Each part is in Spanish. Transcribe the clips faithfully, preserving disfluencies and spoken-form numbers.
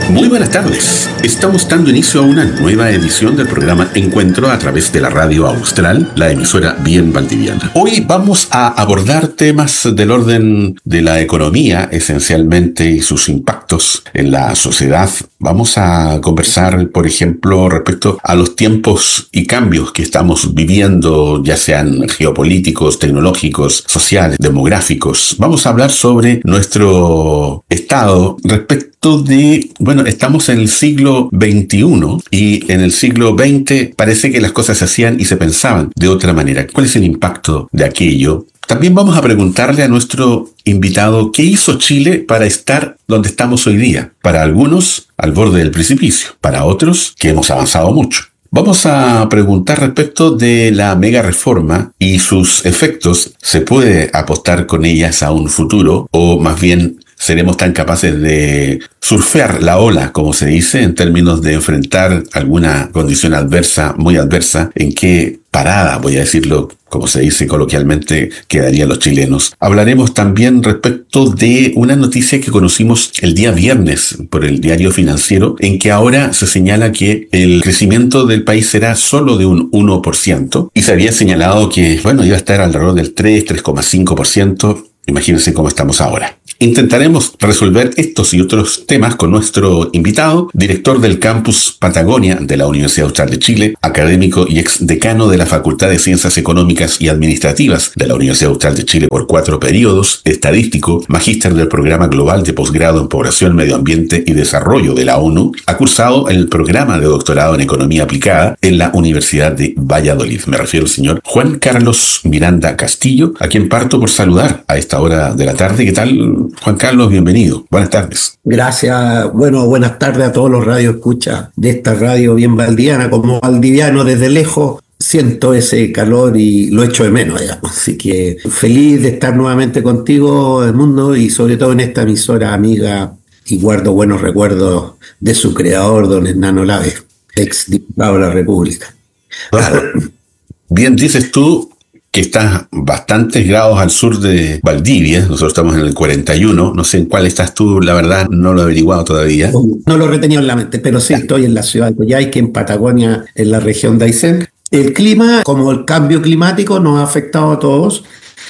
Muy buenas tardes. Estamos dando inicio a una nueva edición del programa Encuentro a través de la Radio Austral, la emisora bien valdiviana. Hoy vamos a abordar temas del orden de la economía, esencialmente, y sus impactos en la sociedad. Vamos a conversar, por ejemplo, respecto a los tiempos y cambios que estamos viviendo, ya sean geopolíticos, tecnológicos, sociales, demográficos. Vamos a hablar sobre nuestro estado respecto de, bueno, estamos en el siglo veintiuno y en el siglo veinte parece que las cosas se hacían y se pensaban de otra manera. ¿Cuál es el impacto de aquello? También vamos a preguntarle a nuestro invitado qué hizo Chile para estar donde estamos hoy día. Para algunos, al borde del precipicio. Para otros, que hemos avanzado mucho. Vamos a preguntar respecto de la mega reforma y sus efectos. ¿Se puede apostar con ellas a un futuro o más bien seremos tan capaces de surfear la ola, como se dice, en términos de enfrentar alguna condición adversa, muy adversa? ¿En qué parada, voy a decirlo como se dice coloquialmente, quedarían los chilenos? Hablaremos también respecto de una noticia que conocimos el día viernes por el Diario Financiero, en que ahora se señala que el crecimiento del país será solo de un uno por ciento, y se había señalado que, bueno, iba a estar alrededor del tres, tres coma cinco por ciento. Imagínense cómo estamos ahora. Intentaremos resolver estos y otros temas con nuestro invitado, director del Campus Patagonia de la Universidad Austral de Chile, académico y ex decano de la Facultad de Ciencias Económicas y Administrativas de la Universidad Austral de Chile por cuatro periodos, estadístico, magíster del Programa Global de Posgrado en Población, Medio Ambiente y Desarrollo de la ONU, ha cursado el programa de doctorado en Economía Aplicada en la Universidad de Valladolid. Me refiero al señor Juan Carlos Miranda Castillo, a quien parto por saludar a esta hora de la tarde. ¿Qué tal, Juan Carlos? Bienvenido. Buenas tardes. Gracias. Bueno, buenas tardes a todos los radioescuchas de esta radio bien valdiviana. Como valdiviano desde lejos, siento ese calor y lo echo de menos, digamos. Así que feliz de estar nuevamente contigo, Edmundo, y sobre todo en esta emisora amiga, y guardo buenos recuerdos de su creador, don Hernán Olave, ex diputado de la República. Claro. Bien, dices tú que estás bastantes grados al sur de Valdivia. Nosotros estamos en el cuarenta y uno. No sé en cuál estás tú, la verdad, no lo he averiguado todavía. No lo he retenido en la mente, pero sí, estoy en la ciudad de Coyhaique, en Patagonia, en la región de Aysén. El clima, como el cambio climático, nos ha afectado a todos.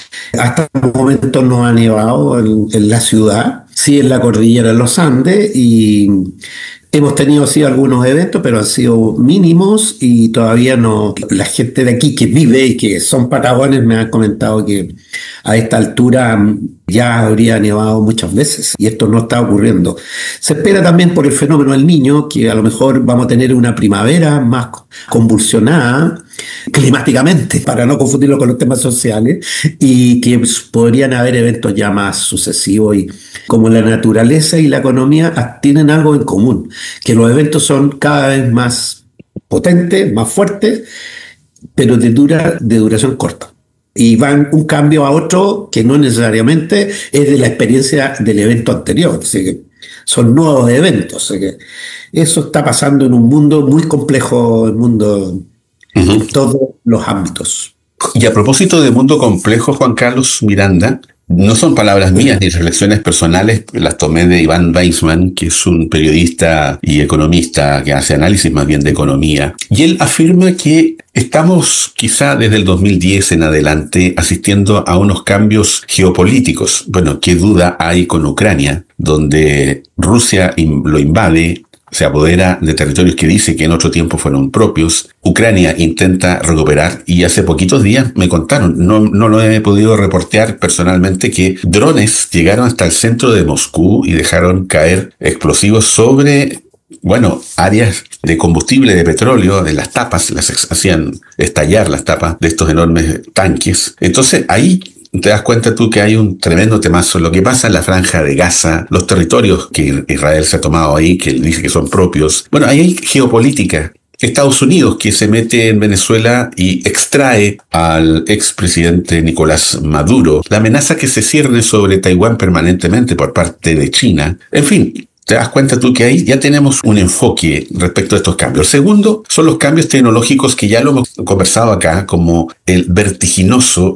Hasta el momento no ha nevado en, en la ciudad, sí en la cordillera de los Andes, y hemos tenido sí algunos eventos, pero han sido mínimos y todavía no. La gente de aquí que vive y que son patagones me han comentado que a esta altura ya habría nevado muchas veces y esto no está ocurriendo. Se espera también por el fenómeno del Niño que a lo mejor vamos a tener una primavera más convulsionada climáticamente, para no confundirlo con los temas sociales, y que podrían haber eventos ya más sucesivos. Y como la naturaleza y la economía tienen algo en común, que los eventos son cada vez más potentes, más fuertes, pero de, dura, de duración corta. Y van un cambio a otro que no necesariamente es de la experiencia del evento anterior. Así que son nuevos eventos. Así que eso está pasando en un mundo muy complejo, el mundo uh-huh. en todos los ámbitos. Y a propósito de mundo complejo, Juan Carlos Miranda, no son palabras mías ni reflexiones personales, las tomé de Iván Weissman, que es un periodista y economista que hace análisis más bien de economía. Y él afirma que estamos quizá desde el dos mil diez en adelante asistiendo a unos cambios geopolíticos. Bueno, qué duda hay con Ucrania, donde Rusia lo invade, se apodera de territorios que dice que en otro tiempo fueron propios. Ucrania intenta recuperar y hace poquitos días me contaron, no, no lo he podido reportear personalmente, que drones llegaron hasta el centro de Moscú y dejaron caer explosivos sobre, bueno, áreas de combustible de petróleo, de las tapas, las hacían estallar las tapas de estos enormes tanques. Entonces ahí te das cuenta tú que hay un tremendo temazo. Lo que pasa en la Franja de Gaza, los territorios que Israel se ha tomado ahí, que dice que son propios. Bueno, ahí hay geopolítica. Estados Unidos, que se mete en Venezuela y extrae al expresidente Nicolás Maduro. La amenaza que se cierne sobre Taiwán permanentemente por parte de China. En fin, te das cuenta tú que ahí ya tenemos un enfoque respecto a estos cambios. El segundo son los cambios tecnológicos que ya lo hemos conversado acá, como el vertiginoso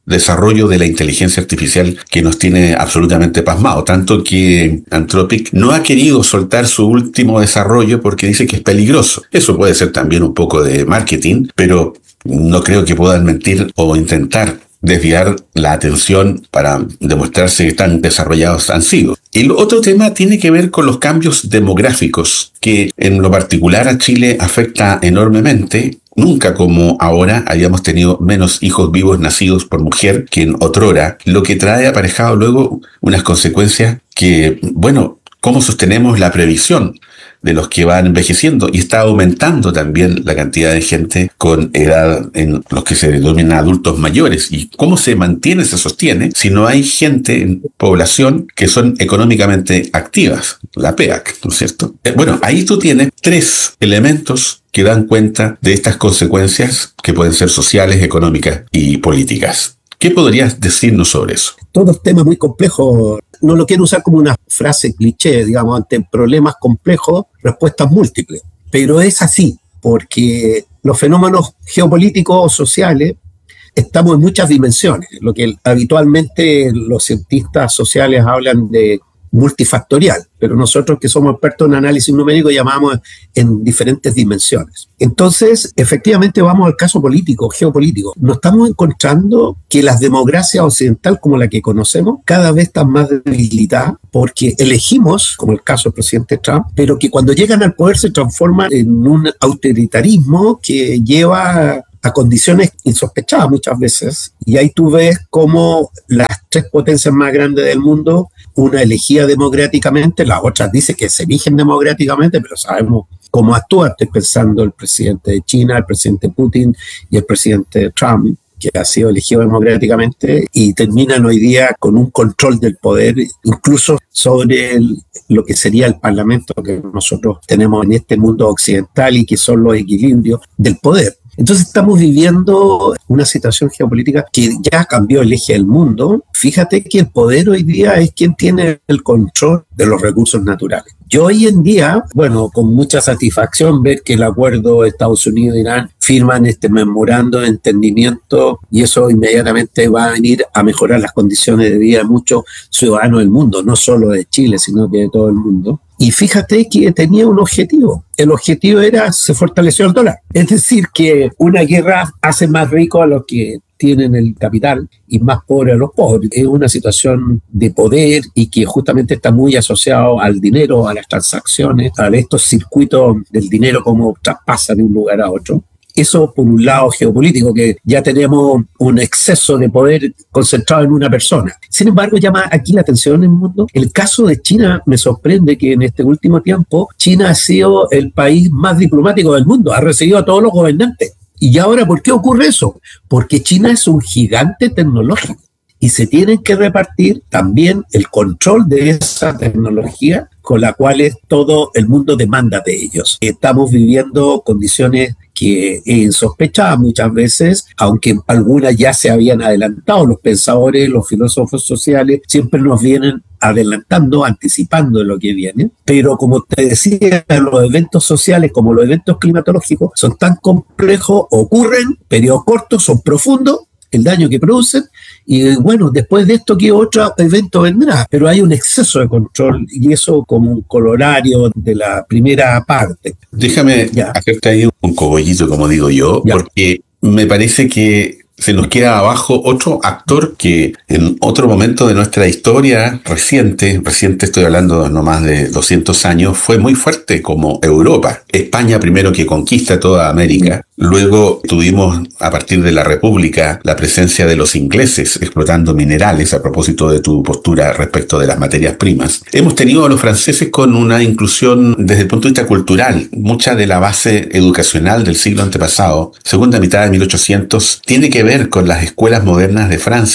desarrollo de la inteligencia artificial que nos tiene absolutamente pasmado, tanto que Anthropic no ha querido soltar su último desarrollo porque dice que es peligroso. Eso puede ser también un poco de marketing, pero no creo que puedan mentir o intentar desviar la atención para demostrarse que tan desarrollados han sido. El otro tema tiene que ver con los cambios demográficos, que en lo particular a Chile afecta enormemente. Nunca como ahora habíamos tenido menos hijos vivos nacidos por mujer que en otrora, lo que trae aparejado luego unas consecuencias que, bueno, ¿cómo sostenemos la previsión de los que van envejeciendo? Y está aumentando también la cantidad de gente con edad en los que se denominan adultos mayores. ¿Y cómo se mantiene, se sostiene, si no hay gente en población que son económicamente activas? La P E A C, ¿no es cierto? Eh, bueno, ahí tú tienes tres elementos que dan cuenta de estas consecuencias que pueden ser sociales, económicas y políticas. ¿Qué podrías decirnos sobre eso? Todo es tema muy complejo. No lo quiero usar como una frase cliché, digamos, ante problemas complejos, respuestas múltiples. Pero es así, porque los fenómenos geopolíticos o sociales estamos en muchas dimensiones. Lo que habitualmente los cientistas sociales hablan de multifactorial, pero nosotros que somos expertos en análisis numérico llamamos en diferentes dimensiones. Entonces, efectivamente vamos al caso político, geopolítico. Nos estamos encontrando que las democracias occidentales como la que conocemos cada vez están más debilitadas porque elegimos, como el caso del presidente Trump, pero que cuando llegan al poder se transforman en un autoritarismo que lleva a condiciones insospechadas muchas veces. Y ahí tú ves cómo las tres potencias más grandes del mundo, una elegida democráticamente, las otras dicen que se eligen democráticamente, pero sabemos cómo actúa. Estoy pensando el presidente de China, el presidente Putin y el presidente Trump, que ha sido elegido democráticamente, y terminan hoy día con un control del poder, incluso sobre el, lo que sería el parlamento que nosotros tenemos en este mundo occidental y que son los equilibrios del poder. Entonces estamos viviendo una situación geopolítica que ya cambió el eje del mundo. Fíjate que el poder hoy día es quien tiene el control de los recursos naturales. Yo hoy en día, bueno, con mucha satisfacción ver que el acuerdo de Estados Unidos-Irán firman este memorando de entendimiento y eso inmediatamente va a venir a mejorar las condiciones de vida de muchos ciudadanos del mundo, no solo de Chile, sino que de todo el mundo. Y fíjate que tenía un objetivo. El objetivo era, se fortaleció el dólar. Es decir, que una guerra hace más ricos a los que tienen el capital y más pobres a los pobres. Es una situación de poder y que justamente está muy asociado al dinero, a las transacciones, a estos circuitos del dinero como traspasa de un lugar a otro. Eso por un lado geopolítico, que ya tenemos un exceso de poder concentrado en una persona. Sin embargo, llama aquí la atención en el mundo. El caso de China me sorprende que en este último tiempo China ha sido el país más diplomático del mundo, ha recibido a todos los gobernantes. ¿Y ahora por qué ocurre eso? Porque China es un gigante tecnológico y se tienen que repartir también el control de esa tecnología con la cual todo el mundo demanda de ellos. Estamos viviendo condiciones que insospechadas muchas veces, aunque algunas ya se habían adelantado. Los pensadores, los filósofos sociales siempre nos vienen adelantando, anticipando de lo que viene. Pero como te decía, los eventos sociales como los eventos climatológicos son tan complejos, ocurren, periodos cortos, son profundos, el daño que producen, y bueno, después de esto, ¿qué otro evento vendrá? Pero hay un exceso de control, y eso como un colorario de la primera parte. Déjame ya hacerte ahí un cogollito, como digo yo, ya, porque me parece que se nos queda abajo otro actor que en otro momento de nuestra historia reciente, reciente estoy hablando no más de doscientos años, fue muy fuerte como Europa. España primero que conquista toda América. Luego tuvimos, a partir de la República, la presencia de los ingleses explotando minerales, a propósito de tu postura respecto de las materias primas. Hemos tenido a los franceses con una inclusión desde el punto de vista cultural. Mucha de la base educacional del siglo antepasado, segunda mitad de mil ochocientos, tiene que ver con las escuelas modernas de Francia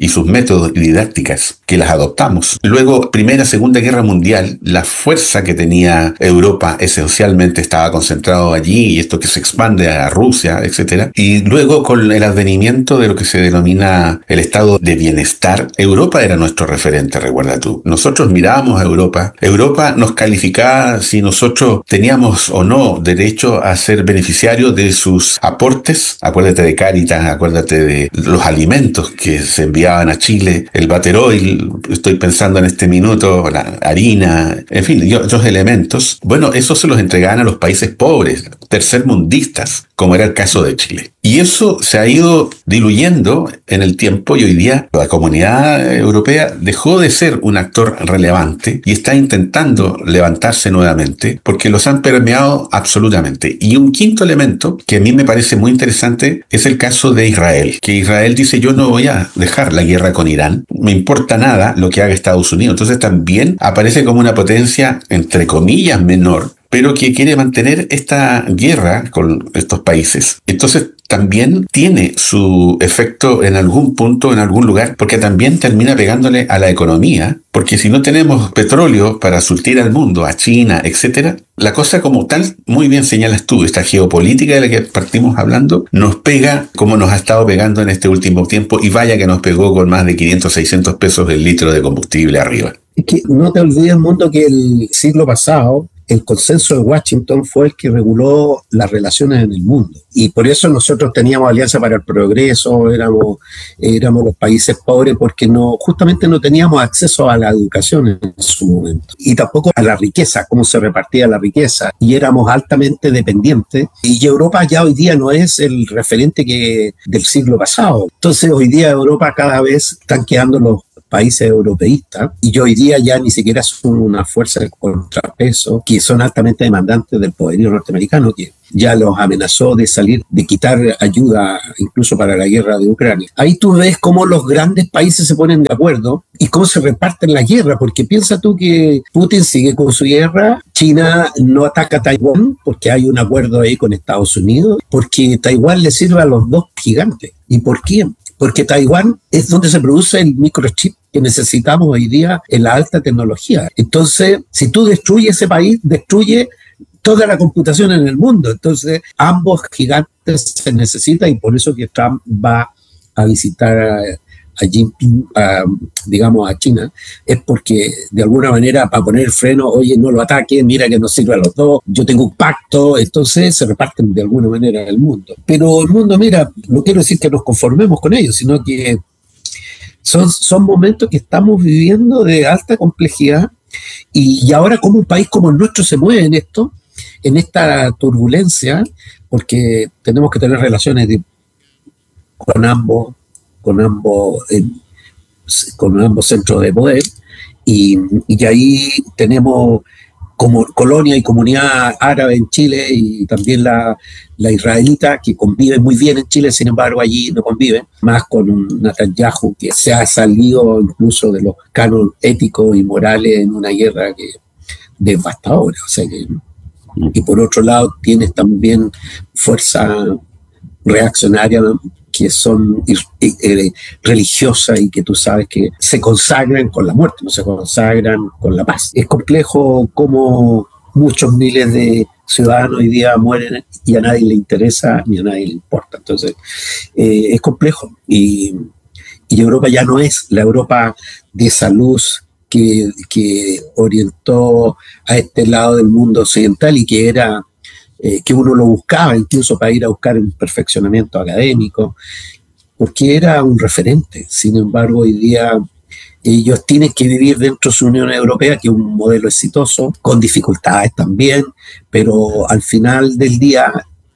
y sus métodos y didácticas que las adoptamos. Luego, Primera, Segunda Guerra Mundial, la fuerza que tenía Europa esencialmente estaba concentrado allí, y esto que se expande a Rusia, etcétera. Y luego, con el advenimiento de lo que se denomina el estado de bienestar, Europa era nuestro referente, recuerda tú. Nosotros mirábamos a Europa. Europa nos calificaba si nosotros teníamos o no derecho a ser beneficiarios de sus aportes. Acuérdate de Cáritas, acuérdate de los alimentos que se enviaban a Chile, el Bateroil, estoy pensando en este minuto, la harina, en fin, y otros elementos. Bueno, eso se los entregaban a los países pobres, tercermundistas, como era el caso de Chile. Y eso se ha ido diluyendo en el tiempo, y hoy día la comunidad europea dejó de ser un actor relevante y está intentando levantarse nuevamente porque los han permeado absolutamente. Y un quinto elemento que a mí me parece muy interesante es el caso de Israel, que Israel dice: yo no voy a dejar la guerra con Irán, me importa nada lo que haga Estados Unidos. Entonces también aparece como una potencia, entre comillas, menor, pero que quiere mantener esta guerra con estos países. Entonces también tiene su efecto en algún punto, en algún lugar, porque también termina pegándole a la economía, porque si no tenemos petróleo para surtir al mundo, a China, etcétera, la cosa como tal, muy bien señalas tú, esta geopolítica de la que partimos hablando, nos pega como nos ha estado pegando en este último tiempo, y vaya que nos pegó con más de quinientos, seiscientos pesos el litro de combustible arriba. Es que no te olvides, mundo, que el siglo pasado el consenso de Washington fue el que reguló las relaciones en el mundo. Y por eso nosotros teníamos Alianza para el Progreso, éramos, éramos los países pobres, porque no, justamente no teníamos acceso a la educación en su momento. Y tampoco a la riqueza, cómo se repartía la riqueza. Y éramos altamente dependientes. Y Europa ya hoy día no es el referente que del siglo pasado. Entonces hoy día Europa cada vez están quedando los países europeístas, y hoy día ya ni siquiera son una fuerza de contrapeso, que son altamente demandantes del poderío norteamericano, que ya los amenazó de salir, de quitar ayuda incluso para la guerra de Ucrania. Ahí tú ves cómo los grandes países se ponen de acuerdo y cómo se reparten la guerra, porque piensa tú que Putin sigue con su guerra, China no ataca a Taiwán porque hay un acuerdo ahí con Estados Unidos, porque Taiwán le sirve a los dos gigantes. ¿Y por qué? Porque Taiwán es donde se produce el microchip que necesitamos hoy día en la alta tecnología. Entonces, si tú destruyes ese país, destruye toda la computación en el mundo. Entonces, ambos gigantes se necesitan, y por eso que Trump va a visitar a, a Jinping, a, digamos, a China, es porque de alguna manera, para poner freno, oye, no lo ataque, mira que nos sirve a los dos, yo tengo un pacto. Entonces se reparten de alguna manera el mundo. Pero el mundo, mira, no quiero decir que nos conformemos con ellos, sino que son, son momentos que estamos viviendo de alta complejidad, y, y ahora como un país como el nuestro se mueve en esto, en esta turbulencia, porque tenemos que tener relaciones de, con ambos, con ambos, eh, con ambos centros de poder, y, y ahí tenemos como colonia y comunidad árabe en Chile, y también la, la israelita, que convive muy bien en Chile, sin embargo allí no convive, más con un Netanyahu que se ha salido incluso de los cánones éticos y morales en una guerra que devastadora. O sea que, y por otro lado tienes también fuerza reaccionaria que son eh, religiosas, y que tú sabes que se consagran con la muerte, no se consagran con la paz. Es complejo cómo muchos miles de ciudadanos hoy día mueren y a nadie le interesa ni a nadie le importa. Entonces, eh, es complejo. Y, y Europa ya no es la Europa de esa luz que, que orientó a este lado del mundo occidental, y que era... Eh, que uno lo buscaba incluso para ir a buscar un perfeccionamiento académico, porque era un referente. Sin embargo, hoy día ellos tienen que vivir dentro de su Unión Europea, que es un modelo exitoso, con dificultades también, pero al final del día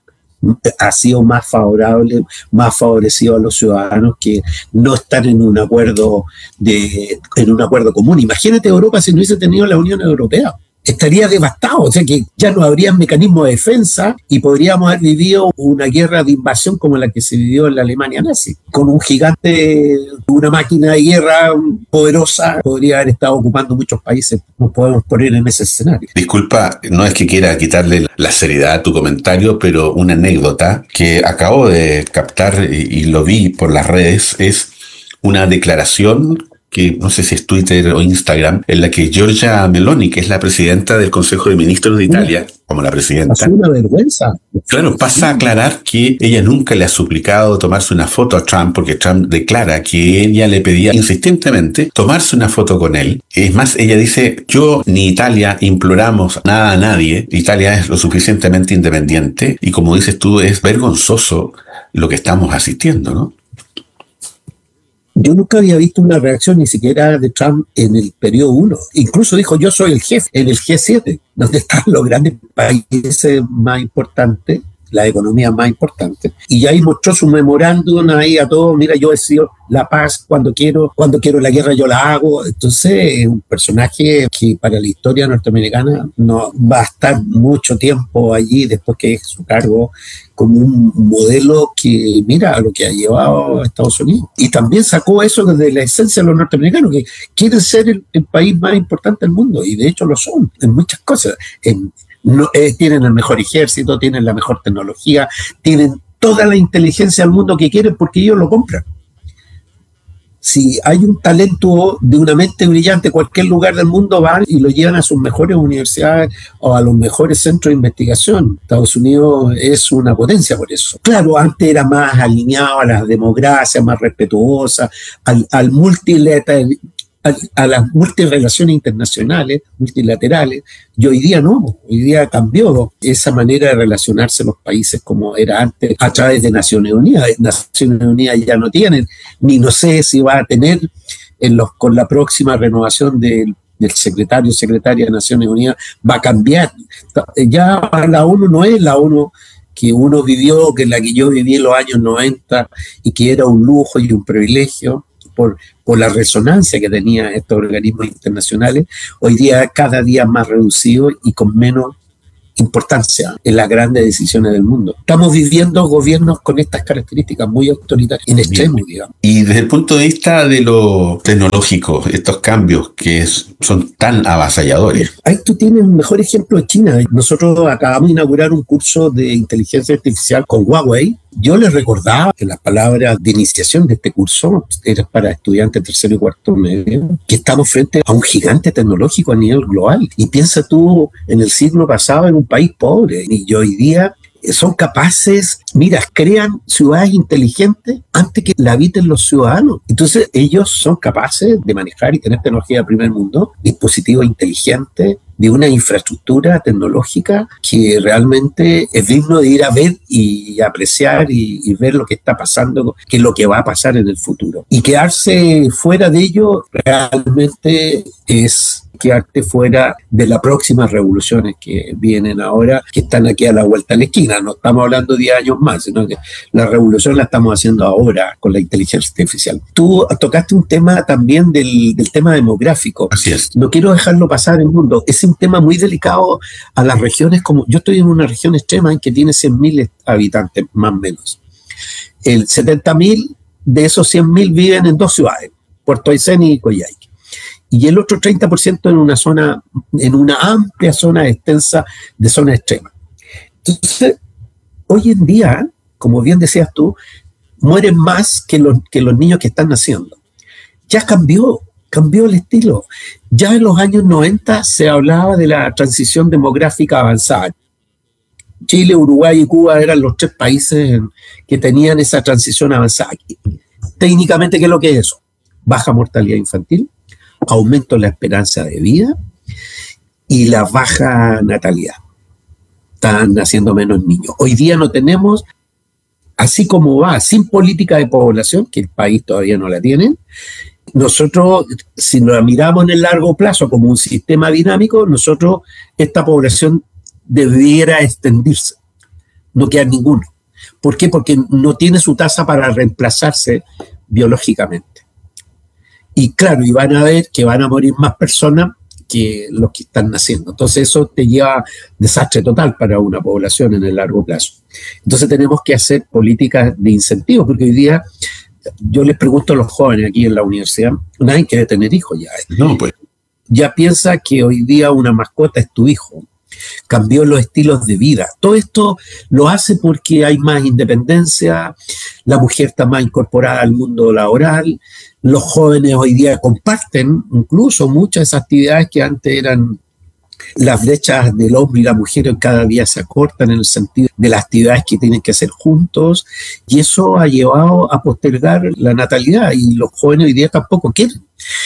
ha sido más favorable, más favorecido a los ciudadanos que no están en un acuerdo de, en un acuerdo común. Imagínate Europa si no hubiese tenido la Unión Europea. Estaría devastado, o sea que ya no habría mecanismo de defensa, y podríamos haber vivido una guerra de invasión como la que se vivió en la Alemania nazi, con un gigante, una máquina de guerra poderosa, podría haber estado ocupando muchos países. Nos podemos poner en ese escenario. Disculpa, no es que quiera quitarle la seriedad a tu comentario, pero una anécdota que acabo de captar y, y lo vi por las redes es una declaración que no sé si es Twitter o Instagram, en la que Giorgia Meloni, que es la presidenta del Consejo de Ministros de Italia, como la presidenta, es una vergüenza. Claro, pasa a aclarar que ella nunca le ha suplicado tomarse una foto a Trump, porque Trump declara que ella le pedía insistentemente tomarse una foto con él. Es más, ella dice, yo ni Italia imploramos nada a nadie, Italia es lo suficientemente independiente, y como dices tú, es vergonzoso lo que estamos asistiendo, ¿no? Yo nunca había visto una reacción ni siquiera de Trump en el periodo uno. Incluso dijo, yo soy el jefe en el G siete, donde están los grandes países más importantes, la economía más importante. Y ahí mostró su memorándum ahí a todos, mira, yo he sido la paz cuando quiero, cuando quiero la guerra yo la hago. Entonces es un personaje que para la historia norteamericana no va a estar mucho tiempo allí después que es su cargo, como un modelo que mira a lo que ha llevado a Estados Unidos. Y también sacó eso desde la esencia de los norteamericanos, que quieren ser el, el país más importante del mundo, y de hecho lo son en muchas cosas. En, no, eh, tienen el mejor ejército, tienen la mejor tecnología, tienen toda la inteligencia del mundo que quieren porque ellos lo compran. Si hay un talento de una mente brillante, cualquier lugar del mundo van y lo llevan a sus mejores universidades o a los mejores centros de investigación. Estados Unidos es una potencia por eso. Claro, antes era más alineado a la democracia, más respetuosa, al, al multilateral, a las multirelaciones internacionales, multilaterales, y hoy día no, hoy día cambió esa manera de relacionarse los países como era antes a través de Naciones Unidas. Naciones Unidas ya no tienen, ni no sé si va a tener en los, con la próxima renovación del, del secretario o secretaria de Naciones Unidas, va a cambiar. Ya la ONU no es la ONU que uno vivió, que la que yo viví en los años noventa y que era un lujo y un privilegio, Por, por la resonancia que tenían estos organismos internacionales, hoy día cada día más reducido y con menos importancia en las grandes decisiones del mundo. Estamos viviendo gobiernos con estas características muy autoritarias, en extremo, digamos. Y desde el punto de vista de lo tecnológico, estos cambios que es, son tan avasalladores. Ahí tú tienes un mejor ejemplo de China. Nosotros acabamos de inaugurar un curso de inteligencia artificial con Huawei. Yo les recordaba que las palabras de iniciación de este curso eran para estudiantes tercero y cuarto medio, que estamos frente a un gigante tecnológico a nivel global. Y piensa tú, en el siglo pasado en un país pobre, y hoy día son capaces, mira, crean ciudades inteligentes antes que la habiten los ciudadanos. Entonces ellos son capaces de manejar y tener tecnología de primer mundo, dispositivos inteligentes, de una infraestructura tecnológica que realmente es digno de ir a ver y apreciar y, y ver lo que está pasando, qué es lo que va a pasar en el futuro. Y quedarse fuera de ello realmente es quedarte fuera de las próximas revoluciones que vienen ahora, que están aquí a la vuelta de la esquina. No estamos hablando de diez años más, sino que la revolución la estamos haciendo ahora con la inteligencia artificial. Tú tocaste un tema también del, del tema demográfico. Así es. No quiero dejarlo pasar el mundo. Es un tema muy delicado a las regiones, como yo estoy en una región extrema en que tiene cien mil habitantes, más o menos. El setenta mil de esos cien mil viven en dos ciudades, Puerto Aysén y Coyhaique. Y el otro treinta por ciento en una zona, en una amplia zona extensa de zona extrema. Entonces, hoy en día, como bien decías tú, mueren más que los, que los niños que están naciendo. Ya cambió, cambió el estilo. Ya en los años noventa se hablaba de la transición demográfica avanzada. Chile, Uruguay y Cuba eran los tres países que tenían esa transición avanzada. Técnicamente, ¿qué es lo que es eso? Baja mortalidad infantil, aumento en la esperanza de vida y la baja natalidad. Están naciendo menos niños. Hoy día no tenemos, así como va, sin política de población, que el país todavía no la tiene. Nosotros, si nos miramos en el largo plazo como un sistema dinámico, nosotros, esta población debiera extendirse. No queda ninguno. ¿Por qué? Porque no tiene su tasa para reemplazarse biológicamente. Y claro, y van a ver que van a morir más personas que los que están naciendo. Entonces eso te lleva a desastre total para una población en el largo plazo. Entonces tenemos que hacer políticas de incentivos, porque hoy día yo les pregunto a los jóvenes aquí en la universidad, nadie quiere tener hijos ya. No, pues. Ya piensa que hoy día una mascota es tu hijo. cambió los estilos de vida. Todo esto lo hace porque hay más independencia, la mujer está más incorporada al mundo laboral, los jóvenes hoy día comparten incluso muchas de esas actividades que antes eran las brechas del hombre y la mujer cada día se acortan en el sentido de las actividades que tienen que hacer juntos, y eso ha llevado a postergar la natalidad, y los jóvenes hoy día tampoco quieren.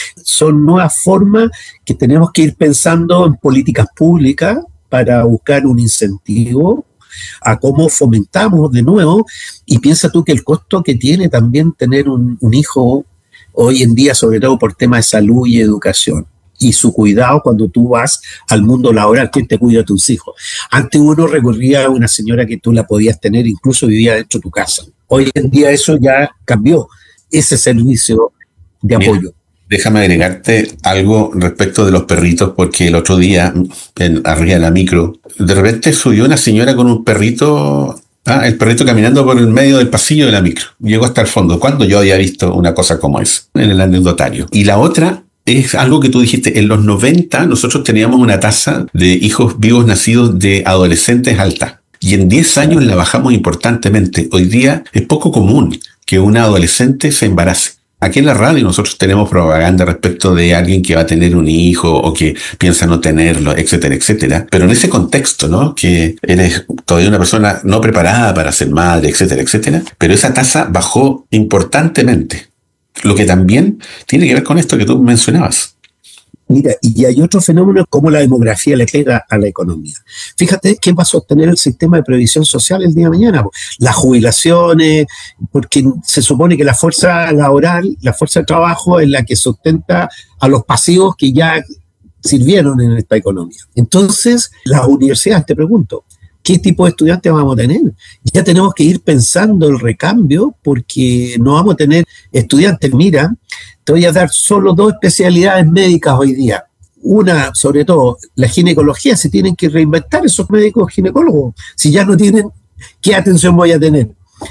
Son nuevas formas que tenemos que ir pensando en políticas públicas para buscar un incentivo a cómo fomentamos de nuevo, y piensa tú que el costo que tiene también tener un, un hijo hoy en día, sobre todo por temas de salud y educación, y su cuidado cuando tú vas al mundo laboral, ¿quién te cuida a tus hijos? Antes uno recurría a una señora que tú la podías tener, incluso vivía dentro de tu casa. Hoy en día eso ya cambió, ese servicio de apoyo. Mira, déjame agregarte algo respecto de los perritos, porque el otro día, en, arriba de la micro, de repente subió una señora con un perrito, ah, el perrito caminando por el medio del pasillo de la micro. Llegó hasta el fondo, cuando yo había visto una cosa como esa, en el anecdotario. Y la otra es algo que tú dijiste, en los noventa nosotros teníamos una tasa de hijos vivos nacidos de adolescentes alta, y en diez años la bajamos importantemente. Hoy día es poco común que una adolescente se embarace. Aquí en la radio nosotros tenemos propaganda respecto de alguien que va a tener un hijo o que piensa no tenerlo, etcétera, etcétera. Pero en ese contexto, ¿no? Que eres todavía una persona no preparada para ser madre, etcétera, etcétera. Pero esa tasa bajó importantemente. Lo que también tiene que ver con esto que tú mencionabas. Mira, y hay otro fenómeno como la demografía le pega a la economía. Fíjate quién va a sostener el sistema de previsión social el día de mañana. Las jubilaciones, porque se supone que la fuerza laboral, la fuerza de trabajo es la que sustenta a los pasivos que ya sirvieron en esta economía. Entonces, las universidades, te pregunto, ¿qué tipo de estudiantes vamos a tener? Ya tenemos que ir pensando el recambio, porque no vamos a tener estudiantes. Mira, te voy a dar solo dos especialidades médicas hoy día. Una, sobre todo, la ginecología. Se tienen que reinventar esos médicos ginecólogos. Si ya no tienen, ¿qué atención voy a tener?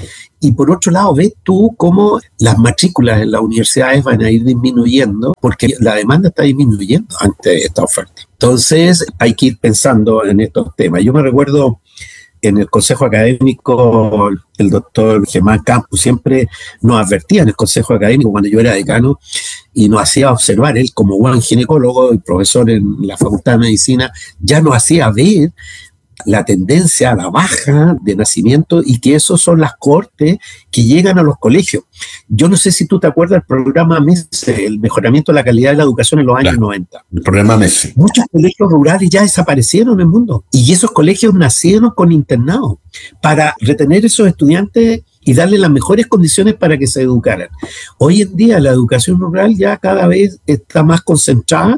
Y por otro lado, ves tú cómo las matrículas en las universidades van a ir disminuyendo, porque la demanda está disminuyendo ante esta oferta. Entonces, hay que ir pensando en estos temas. Yo me recuerdo en el Consejo Académico, el doctor Germán Campos siempre nos advertía en el Consejo Académico cuando yo era decano, y nos hacía observar, él como buen ginecólogo y profesor en la Facultad de Medicina, ya nos hacía ver la tendencia a la baja de nacimiento, y que esos son las cohortes que llegan a los colegios. Yo no sé si tú te acuerdas del programa MESE, el mejoramiento de la calidad de la educación en los años claro, noventa. El programa MESE. Muchos colegios rurales ya desaparecieron en el mundo, y esos colegios nacieron con internados para retener esos estudiantes y darle las mejores condiciones para que se educaran. Hoy en día la educación rural ya cada vez está más concentrada,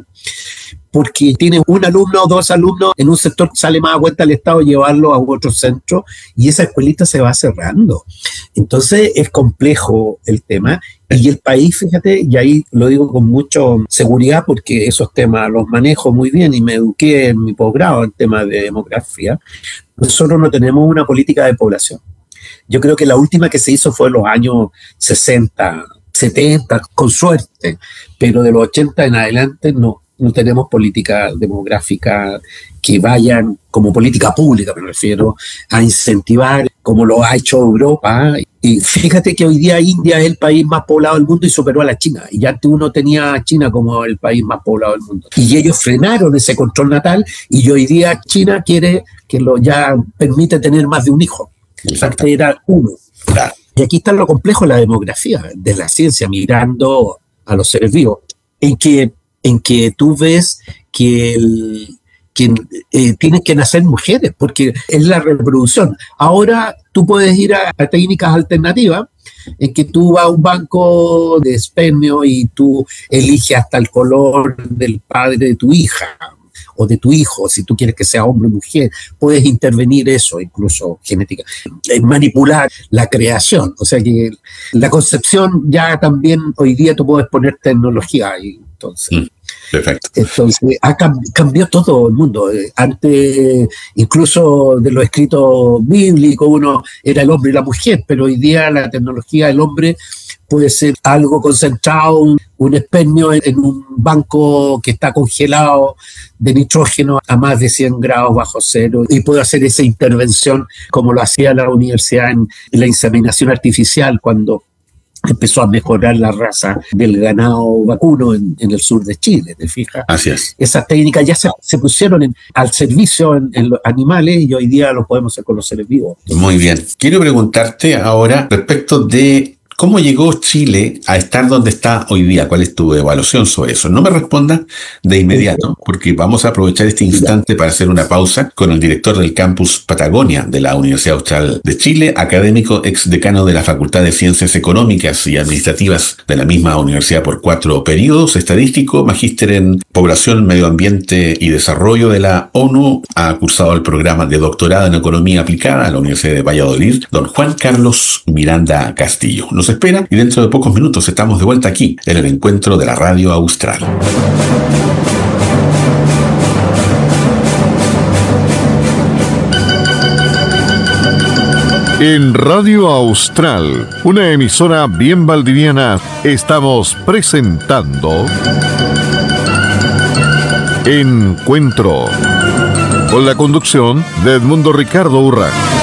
porque tiene un alumno o dos alumnos en un sector, sale más a cuenta el Estado llevarlo a otro centro, y esa escuelita se va cerrando. Entonces es complejo el tema, y el país, fíjate, y ahí lo digo con mucha seguridad porque esos temas los manejo muy bien y me eduqué en mi posgrado en temas de demografía. Nosotros no tenemos una política de población. Yo creo que la última que se hizo fue en los años sesenta, setenta, con suerte, pero de los ochenta en adelante no. No tenemos política demográfica que vayan como política pública, me refiero, a incentivar como lo ha hecho Europa. Y fíjate que hoy día India es el país más poblado del mundo y superó a la China. Y antes uno tenía a China como el país más poblado del mundo. Y ellos frenaron ese control natal, y hoy día China quiere que lo ya permite tener más de un hijo. Antes era uno. Y aquí está lo complejo de la demografía, de la ciencia, mirando a los seres vivos, en que en que tú ves que, el, que eh, tienen que nacer mujeres, porque es la reproducción. Ahora tú puedes ir a, a técnicas alternativas, en que tú vas a un banco de espermio y tú eliges hasta el color del padre de tu hija o de tu hijo, si tú quieres que sea hombre o mujer, puedes intervenir eso, incluso genética, manipular la creación. O sea que la concepción ya también hoy día tú puedes poner tecnología ahí. Entonces, mm, perfecto. Entonces ha cambi- cambió todo el mundo. Antes, incluso de los escritos bíblicos, uno era el hombre y la mujer, pero hoy día la tecnología, el hombre puede ser algo concentrado, un, un espermio en, en un banco que está congelado de nitrógeno a más de cien grados bajo cero, y puede hacer esa intervención como lo hacía la universidad en, en la inseminación artificial cuando empezó a mejorar la raza del ganado vacuno en, en el sur de Chile, ¿te fijas? Así es. Esas técnicas ya se, se pusieron en, al servicio en, en los animales y hoy día lo podemos hacer con los seres vivos. Muy bien. Quiero preguntarte ahora respecto de ¿cómo llegó Chile a estar donde está hoy día? ¿Cuál es tu evaluación sobre eso? No me respondas de inmediato, porque vamos a aprovechar este instante para hacer una pausa con el director del campus Patagonia de la Universidad Austral de Chile, académico ex decano de la Facultad de Ciencias Económicas y Administrativas de la misma universidad por cuatro periodos, estadístico, magíster en Población, Medio Ambiente y Desarrollo de la ONU, ha cursado el programa de doctorado en Economía Aplicada a la Universidad de Valladolid, don Juan Carlos Miranda Castillo. Nos espera y dentro de pocos minutos estamos de vuelta aquí en el encuentro de la Radio Austral. En Radio Austral, una emisora bien valdiviana, estamos presentando Encuentro, con la conducción de Edmundo Ricardo Urraca.